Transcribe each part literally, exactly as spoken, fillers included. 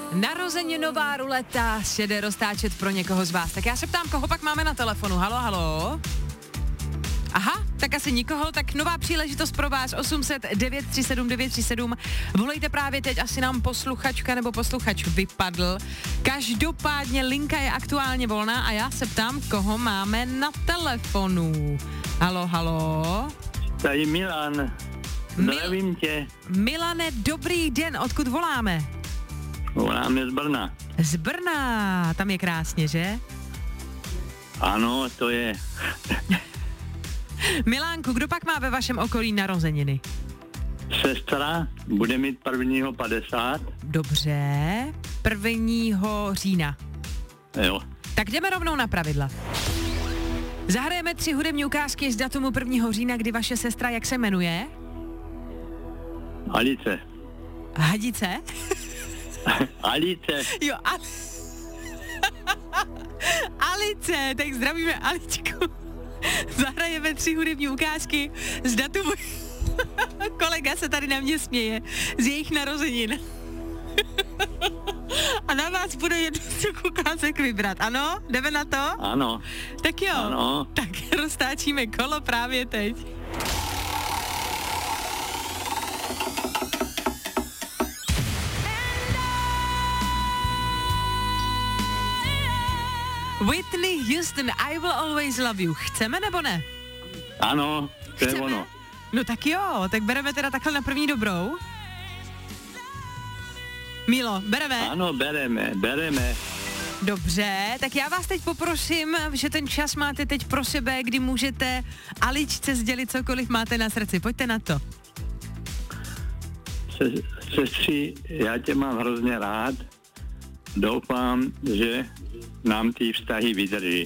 Narozeninová ruleta se jde roztáčet pro někoho z vás. Tak já se ptám, koho pak máme na telefonu. Halo, halo. Aha, tak asi nikoho, tak nová příležitost pro vás osm set devět tři sedm devět tři sedm. Volejte právě teď, asi nám posluchačka nebo posluchač vypadl. Každopádně linka je aktuálně volná a já se ptám, koho máme na telefonu. Halo, halo. Tady Milan. Zdravím Mil- tě. Milane, dobrý den, odkud voláme? Voláme z Brna. Z Brna, tam je krásně, že? Ano, to je. Milánku, kdo pak má ve vašem okolí narozeniny? Sestra bude mít prvního padesát. Dobře, prvního října. Jo. Tak jdeme rovnou na pravidla. Zahrajeme tři hudební ukázky z datumu prvního října, kdy vaše sestra, jak se jmenuje? Alice. Hadice? Alice. Jo, a... Alice, tak zdravíme Aličku. Zahrajeme tři hudební ukázky z datumu... Kolega se tady na mě směje z jejich narozenin. A na vás bude jednu z těch ukázek vybrat, ano? Jdeme na to? Ano. Tak jo, Ano. tak roztáčíme kolo právě teď. Whitney Houston, I Will Always Love You. Chceme nebo ne? Ano, to je Chceme? ono. No tak jo, tak bereme teda takhle na první dobrou. Milo, bereme? Ano, bereme, bereme. Dobře, tak já vás teď poprosím, že ten čas máte teď pro sebe, kdy můžete Aličce sdělit cokoliv máte na srdci. Pojďte na to. Se, sestři, já tě mám hrozně rád. Doufám, že nám ty vztahy vydrží.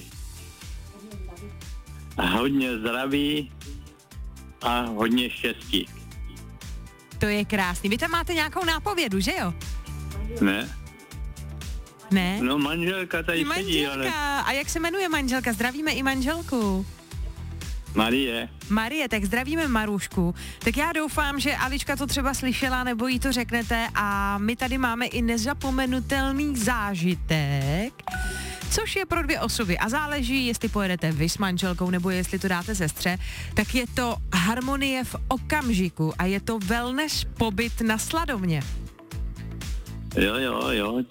A hodně zdraví a hodně štěstí. To je krásný. Vy tam máte nějakou nápovědu, že jo? Ne? Ne? No manželka tady I sedí, ale... manželka. A jak se jmenuje manželka? Zdravíme i manželku. Marie. Marie, tak zdravíme Marušku. Tak já doufám, že Alička to třeba slyšela, nebo jí to řeknete a my tady máme i nezapomenutelný zážitek, což je pro dvě osoby a záleží, jestli pojedete vy s manželkou, nebo jestli to dáte sestře, tak je to harmonie v okamžiku a je to wellness pobyt na Sladovně. Jo, jo, jo,